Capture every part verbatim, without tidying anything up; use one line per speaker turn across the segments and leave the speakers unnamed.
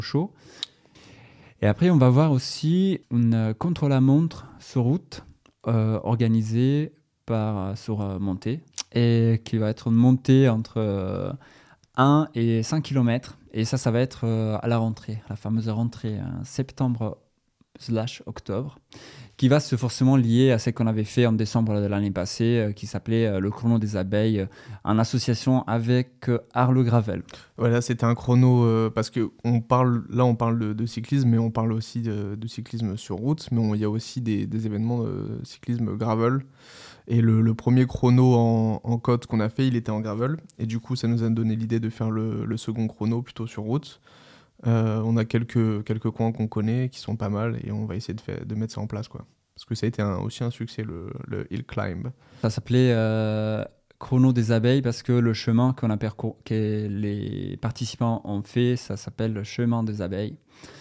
chaud. Et après, on va voir aussi une contre-la-montre sur route euh, organisée par, sur euh, montée et qui va être une montée entre euh, un et cinq kilomètres. Et ça, ça va être euh, à la rentrée, la fameuse rentrée, hein, septembre slash octobre, qui va se forcément lier à ce qu'on avait fait en décembre de l'année passée, euh, qui s'appelait euh, le chrono des abeilles, euh, en association avec euh, Arle Gravel.
Voilà, c'était un chrono, euh, parce que on parle, là on parle de, de cyclisme, mais on parle aussi de, de cyclisme sur route, mais il y a aussi des, des événements de cyclisme gravel. Et le, le premier chrono en, en côte qu'on a fait, il était en gravel. Et du coup, ça nous a donné l'idée de faire le, le second chrono plutôt sur route. Euh, on a quelques, quelques coins qu'on connaît qui sont pas mal et on va essayer de, faire, de mettre ça en place, quoi. Parce que ça a été un, aussi un succès, le, le Hill Climb.
Ça s'appelait euh, chrono des abeilles parce que le chemin qu'on a percours, que les participants ont fait, ça s'appelle le chemin des abeilles.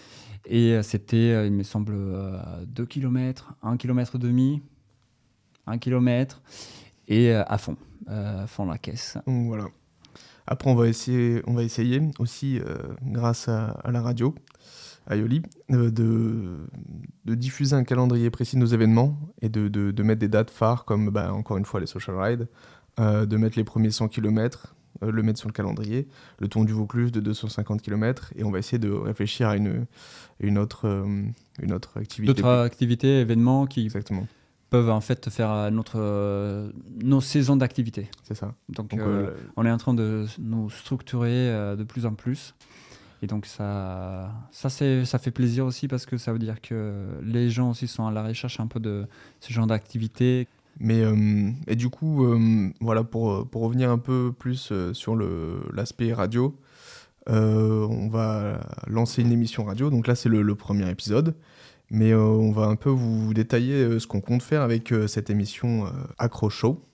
Et euh, c'était, euh, il me semble, euh, deux kilomètres, un kilomètre et demi, un kilomètre, et euh, à fond, euh, à fond la caisse.
Donc voilà. Après, on va essayer, on va essayer aussi, euh, grâce à, à la radio, à Yoli, euh, de, de diffuser un calendrier précis de nos événements et de, de, de mettre des dates phares comme, bah, encore une fois, les social rides, euh, de mettre les premiers cent kilomètres, euh, le mettre sur le calendrier, le Tour du Vaucluse de deux cent cinquante kilomètres, et on va essayer de réfléchir à une, une, autre, euh, une autre activité.
D'autres activités, événements qui...
Exactement.
peuvent en fait faire notre, euh, nos saisons d'activité.
C'est ça.
Donc,
donc
euh,
euh,
on est en train de nous structurer euh, de plus en plus. Et donc ça, ça, c'est, ça fait plaisir aussi parce que ça veut dire que les gens aussi sont à la recherche un peu de ce genre d'activité.
Mais euh, et du coup, euh, voilà, pour, pour revenir un peu plus euh, sur le, l'aspect radio, euh, on va lancer une émission radio. Donc là, c'est le, le premier épisode. Mais euh, on va un peu vous détailler euh, ce qu'on compte faire avec euh, cette émission euh, Accro Show.